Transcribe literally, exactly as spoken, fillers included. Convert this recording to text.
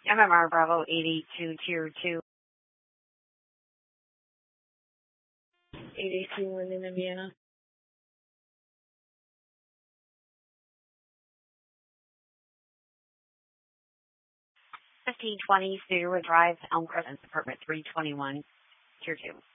M M R Bravo eighty-two, Tier two. eighty-two, Linden, Indiana. fifteen twenty Cedarwood Drive, Elm Crescent, Apartment three twenty-one, Tier two.